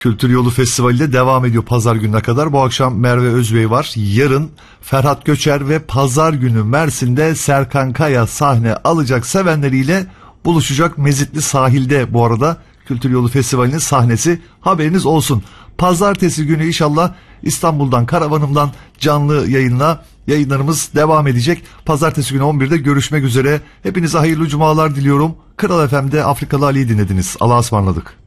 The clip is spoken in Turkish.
Kültür Yolu Festivali de devam ediyor pazar gününe kadar. Bu akşam Merve Özbey var. Yarın Ferhat Göçer ve pazar günü Mersin'de Serkan Kaya sahne alacak, sevenleriyle buluşacak Mezitli sahilde. Bu arada Kültür Yolu Festivali'nin sahnesi, haberiniz olsun. Pazartesi günü inşallah İstanbul'dan, karavanımdan canlı yayınlarımız devam edecek. Pazartesi günü 11'de görüşmek üzere. Hepinize hayırlı cumalar diliyorum. Kral FM'de Afrikalı Ali'yi dinlediniz. Allah'a ısmarladık.